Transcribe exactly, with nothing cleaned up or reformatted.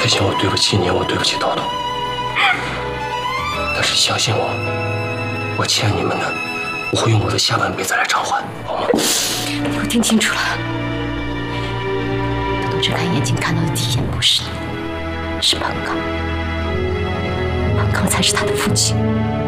开心，我对不起你，我对不起豆豆。但是相信我，我欠你们的，我会用我的下半辈子来偿还，好吗？ 你给我听清楚了，豆豆睁开眼睛看到的第一眼不是你，是彭刚，彭刚才是他的父亲。